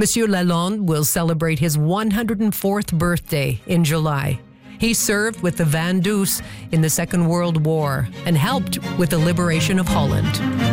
Monsieur Lalonde will celebrate his 104th birthday in July. He served with the Van Doos in the Second World War and helped with the liberation of Holland.